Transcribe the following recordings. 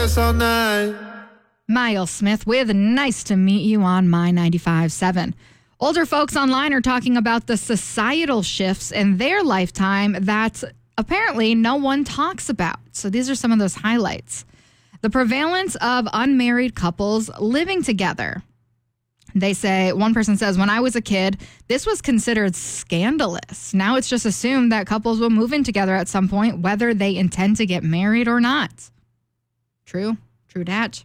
all night. Miles Smith with Nice to Meet You on My 95.7. Older folks online are talking about the societal shifts in their lifetime that apparently no one talks about. So these are some of those highlights. The prevalence of unmarried couples living together. They say, one person says, when I was a kid, this was considered scandalous. Now it's just assumed that couples will move in together at some point, whether they intend to get married or not. True dat.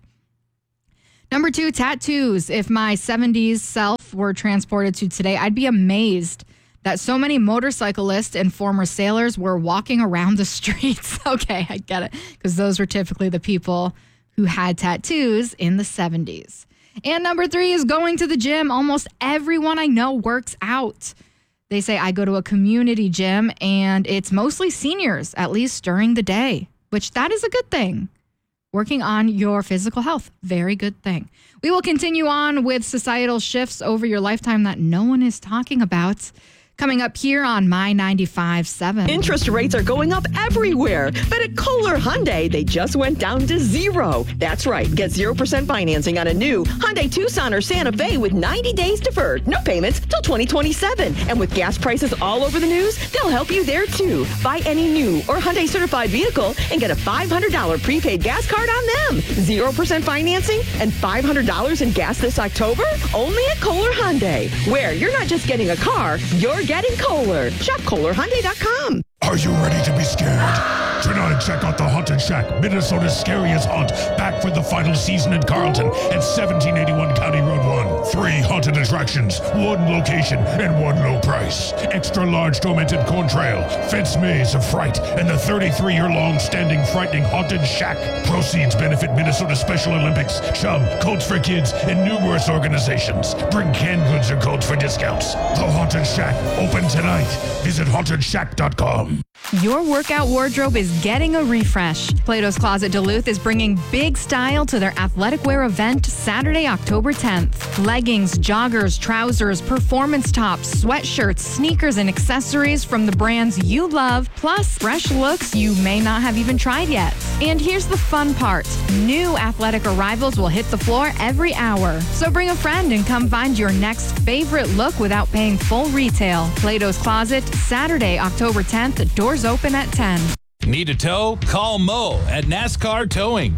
Number 2, tattoos. If my 70s self were transported to today, I'd be amazed that so many motorcyclists and former sailors were walking around the streets. Okay, I get it. Because those were typically the people who had tattoos in the 70s. And number 3 is going to the gym. Almost everyone I know works out. They say I go to a community gym and it's mostly seniors, at least during the day, which that is a good thing. Working on your physical health. Very good thing. We will continue on with societal shifts over your lifetime that no one is talking about. Coming up here on My 95.7. Interest rates are going up everywhere, but at Kohler Hyundai, they just went down to 0. That's right. Get 0% financing on a new Hyundai Tucson or Santa Fe with 90 days deferred. No payments till 2027. And with gas prices all over the news, they'll help you there too. Buy any new or Hyundai certified vehicle and get a $500 prepaid gas card on them. 0% financing and $500 in gas this October? Only at Kohler Hyundai, where you're not just getting a car, you're getting Kohler. Shop KohlerHyundai.com. Are you ready to be scared? Tonight, check out the Haunted Shack, Minnesota's scariest haunt, back for the final season in Carlton at 1781 County Road 1. 3 haunted attractions, 1 location, and 1 low price. Extra large tormented corn trail, fence maze of fright, and the 33-year-long standing frightening Haunted Shack. Proceeds benefit Minnesota Special Olympics, Chum, Coats for Kids, and numerous organizations. Bring canned goods or codes for discounts. The Haunted Shack, open tonight. Visit HauntedShack.com. Your workout wardrobe is getting a refresh. Plato's Closet Duluth is bringing big style to their athletic wear event Saturday, October 10th. Leggings, joggers, trousers, performance tops, sweatshirts, sneakers, and accessories from the brands you love, plus fresh looks you may not have even tried yet. And here's the fun part. New athletic arrivals will hit the floor every hour. So bring a friend and come find your next favorite look without paying full retail. Plato's Closet, Saturday, October 10th. Doors open at 10. Need a tow? Call Mo at NASCAR Towing,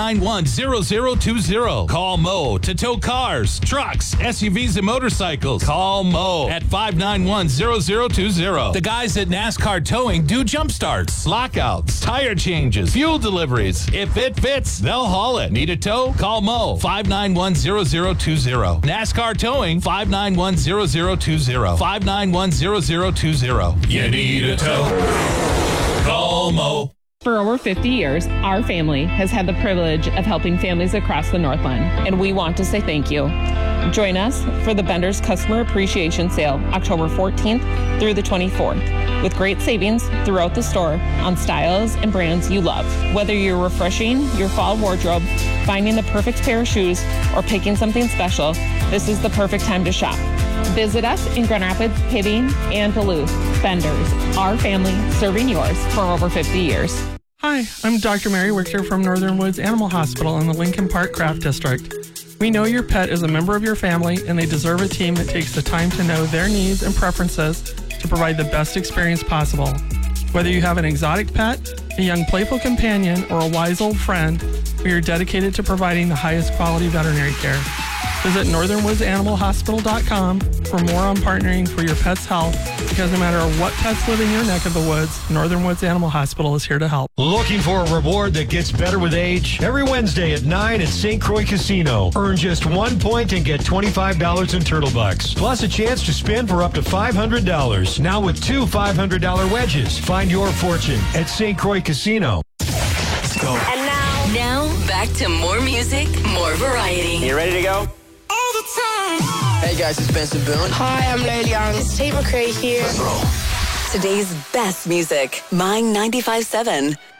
591-0020. Call Mo to tow cars, trucks, SUVs, and motorcycles. Call Mo at 591-0020. The guys at NASCAR Towing do jump starts, lockouts, tire changes, fuel deliveries. If it fits, they'll haul it. Need a tow? Call Mo, 591-0020. NASCAR Towing, 591-0020. 591-0020. You need a tow? Call Mo. For over 50 years, our family has had the privilege of helping families across the Northland, and we want to say thank you. Join us for the Bender's Customer Appreciation Sale, October 14th through the 24th, with great savings throughout the store on styles and brands you love. Whether you're refreshing your fall wardrobe, finding the perfect pair of shoes, or picking something special, this is the perfect time to shop. Visit us in Grand Rapids, Hibbing, and Duluth. Bender's, our family serving yours for over 50 years. Hi, I'm Dr. Mary Wichter from Northern Woods Animal Hospital in the Lincoln Park Craft District. We know your pet is a member of your family and they deserve a team that takes the time to know their needs and preferences to provide the best experience possible. Whether you have an exotic pet, a young playful companion, or a wise old friend, we are dedicated to providing the highest quality veterinary care. Visit northernwoodsanimalhospital.com for more on partnering for your pet's health, because no matter what pets live in your neck of the woods, Northern Woods Animal Hospital is here to help. Looking for a reward that gets better with age? Every Wednesday at 9 at St. Croix Casino. Earn just 1 point and get $25 in Turtle Bucks, plus a chance to spin for up to $500. Now with 2 $500 wedges. Find your fortune at St. Croix Casino. Let's go. And now back to more music, more variety. You ready to go? Hey guys, it's Benson Boone. Hi, I'm Lil Young. It's Tate McRae here. Today's best music, My 95.7.